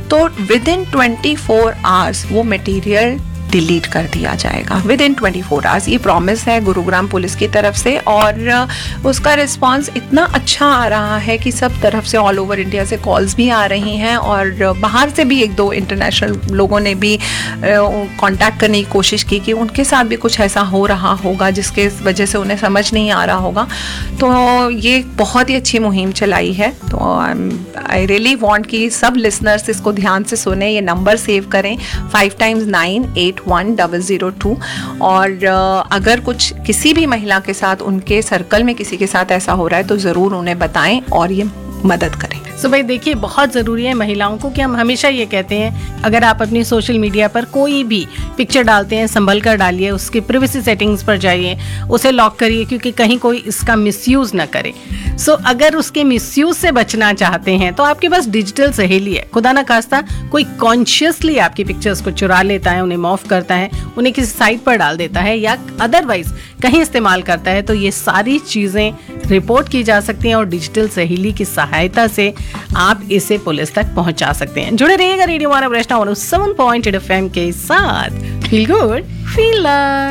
तो with in 24 hours वो material delete कर दिया जाएगा, विद इन 24 आवर्स। ये प्रॉमिस है गुरुग्राम पुलिस की तरफ से, और उसका रिस्पांस इतना अच्छा आ रहा है कि सब तरफ से, ऑल ओवर इंडिया से कॉल्स भी आ रही हैं, और बाहर से भी 1-2 इंटरनेशनल लोगों ने भी कांटेक्ट करने की कोशिश की कि उनके साथ भी कुछ ऐसा हो रहा होगा जिसके वजह से उन्हें समझ नहीं आ रहा होगा। तो ये बहुत ही अच्छी मुहिम चलाई है। तो आई रियली वांट कि सब लिसनर्स इसको ध्यान से सुने, ये नंबर सेव करें 5 times 981-002, और अगर कुछ किसी भी महिला के साथ, उनके सर्कल में किसी के साथ ऐसा हो रहा है तो ज़रूर उन्हें बताएं और ये मदद करें। सो भाई देखिए, बहुत ज़रूरी है महिलाओं को कि हम हमेशा ये कहते हैं, अगर आप अपनी सोशल मीडिया पर कोई भी पिक्चर डालते हैं संभल कर डालिए, उसकी प्राइवेसी सेटिंग्स पर जाइए, उसे लॉक करिए, क्योंकि कहीं कोई इसका मिसयूज़ ना करे। सो अगर उसके मिसयूज़ से बचना चाहते हैं तो आपके पास डिजिटल सहेली है। खुदा ना खास्ता कोई कॉन्शियसली आपकी पिक्चर्स को चुरा लेता है, उन्हें मॉफ करता है, उन्हें किसी साइट पर डाल देता है या अदरवाइज कहीं इस्तेमाल करता है, तो ये सारी चीज़ें रिपोर्ट की जा सकती हैं और डिजिटल सहेली की सहायता से आप इसे पुलिस तक पहुंचा सकते हैं। जुड़े रहिएगा रेडियो मानव 107.8 FM के साथ। Feel good, feel love.